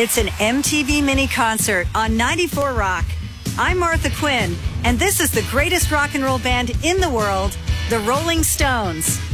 It's an MTV mini concert on 94 Rock. I'm Martha Quinn, and this is the greatest rock and roll band in the world, the Rolling Stones.